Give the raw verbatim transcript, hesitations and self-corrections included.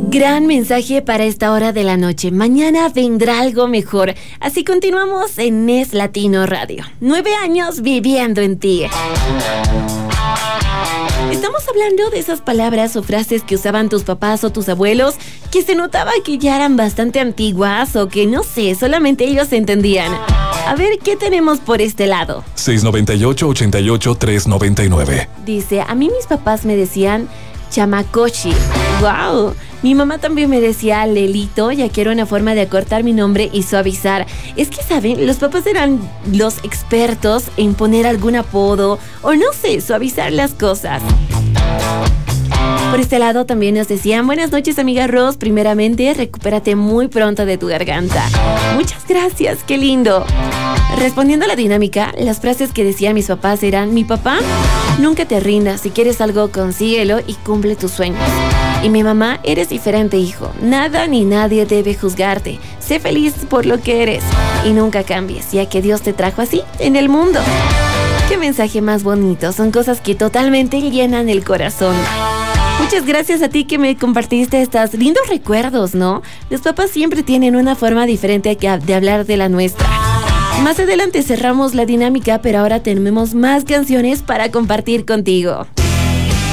Gran mensaje para esta hora de la noche. Mañana vendrá algo mejor. Así continuamos en Es Latino Radio. Nueve años viviendo en ti. Estamos hablando de esas palabras o frases que usaban tus papás o tus abuelos, que se notaba que ya eran bastante antiguas o que, no sé, solamente ellos entendían. A ver, ¿qué tenemos por este lado? seis noventa y ocho, ochenta y ocho, tres noventa y nueve. Dice, a mí mis papás me decían chamacochi. ¡Wow! Mi mamá también me decía Lelito, ya que era una forma de acortar mi nombre y suavizar. Es que, ¿saben? Los papás eran los expertos en poner algún apodo o, no sé, suavizar las cosas. Por este lado también nos decían, buenas noches amiga Ros, primeramente recupérate muy pronto de tu garganta. Muchas gracias, qué lindo. Respondiendo a la dinámica, las frases que decían mis papás eran, mi papá, nunca te rindas, si quieres algo consíguelo y cumple tus sueños. Y mi mamá, eres diferente hijo, nada ni nadie debe juzgarte, sé feliz por lo que eres y nunca cambies, ya que Dios te trajo así en el mundo. Qué mensaje más bonito, son cosas que totalmente llenan el corazón. Muchas gracias a ti que me compartiste estos lindos recuerdos, ¿no? Los papás siempre tienen una forma diferente de hablar de la nuestra. Más adelante cerramos la dinámica, pero ahora tenemos más canciones para compartir contigo.